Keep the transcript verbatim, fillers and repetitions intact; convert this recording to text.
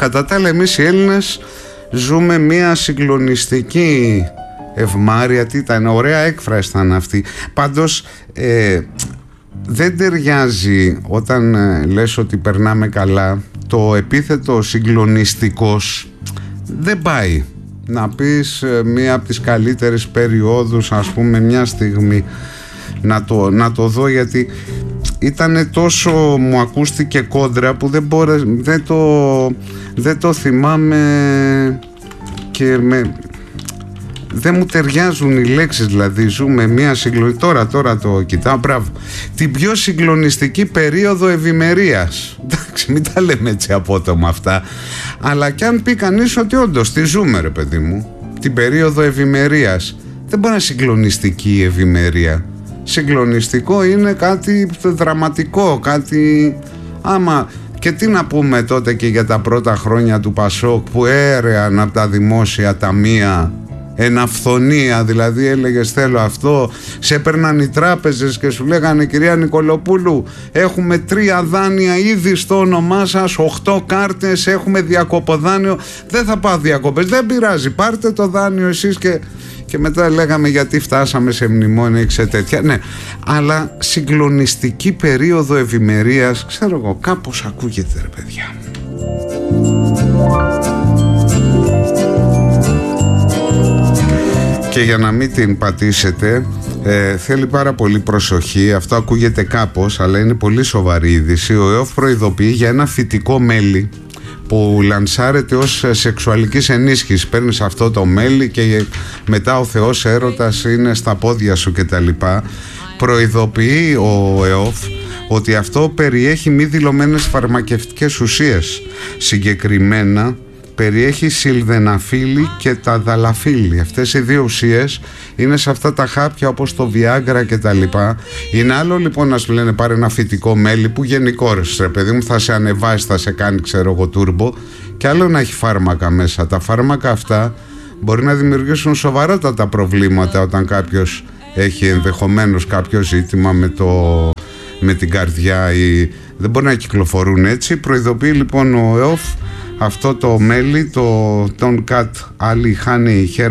Κατά τα άλλα, εμείς οι Έλληνες ζούμε μια συγκλονιστική ευμάρεια. Τι ήταν, ωραία έκφραση ήταν αυτή. Πάντως ε, δεν ταιριάζει όταν ε, λες ότι περνάμε καλά. Το επίθετο συγκλονιστικός δεν πάει. Να πεις ε, μία από τις καλύτερες περιόδους, ας πούμε, μια στιγμή να το, να το δω, γιατί ήτανε τόσο, μου ακούστηκε κόντρα που δεν, μπορέ, δεν, το, δεν το θυμάμαι και με, δεν μου ταιριάζουν οι λέξεις. Δηλαδή ζούμε μια συγκλονιστική, τώρα, τώρα το κοιτάω, μπράβο, την πιο συγκλονιστική περίοδο ευημερίας. Εντάξει, μην τα λέμε έτσι απότομα αυτά, αλλά κι αν πει κανείς ότι όντως τη ζούμε, ρε παιδί μου, την περίοδο ευημερίας, δεν μπορεί να είναι συγκλονιστική η ευημερία. Συγκλονιστικό είναι κάτι δραματικό, κάτι άμα. Και τι να πούμε τότε και για τα πρώτα χρόνια του Πασόκ που έρεαν από τα δημόσια ταμεία εν αυθονία, δηλαδή έλεγες θέλω αυτό, σε έπαιρναν οι τράπεζες και σου λέγανε κυρία Νικολοπούλου, έχουμε τρία δάνεια ήδη στο όνομά σας, οχτώ κάρτες, έχουμε διακοποδάνειο, δεν θα πάω διακοπές, δεν πειράζει, πάρτε το δάνειο εσείς. και Και μετά λέγαμε γιατί φτάσαμε σε μνημόνια και τέτοια. Ναι, αλλά συγκλονιστική περίοδο ευημερίας, ξέρω εγώ, κάπως ακούγεται, ρε παιδιά. Και για να μην την πατήσετε, ε, θέλει πάρα πολύ προσοχή. Αυτό ακούγεται κάπως, αλλά είναι πολύ σοβαρή είδηση. Ο ΕΟΦ προειδοποιεί για ένα φυτικό μέλι που λανσάρεται ως σεξουαλικής ενίσχυσης. Παίρνεις αυτό το μέλι και μετά ο Θεός έρωτας είναι στα πόδια σου κτλ. Προειδοποιεί ο ΕΟΦ ότι αυτό περιέχει μη δηλωμένες φαρμακευτικές ουσίες. Συγκεκριμένα περιέχει σιλδεναφίλη και τα δαλαφίλη. Αυτές οι δύο ουσίες είναι σε αυτά τα χάπια όπως το Viagra και τα λοιπά. Είναι άλλο λοιπόν να σου λένε πάρε ένα φυτικό μέλι που γενικώς, ρε παιδί μου, θα σε ανεβάσει, θα σε κάνει, ξέρω εγώ, τούρμπο, και άλλο να έχει φάρμακα μέσα. Τα φάρμακα αυτά μπορεί να δημιουργήσουν σοβαρότατα προβλήματα όταν κάποιος έχει ενδεχομένως κάποιο ζήτημα με, το, με την καρδιά ή δεν μπορεί να κυκλοφορούν έτσι. Προειδοποιεί λοιπόν ο ΕΟΦ αυτό το μέλι, το Tonkat Ali Honey Hair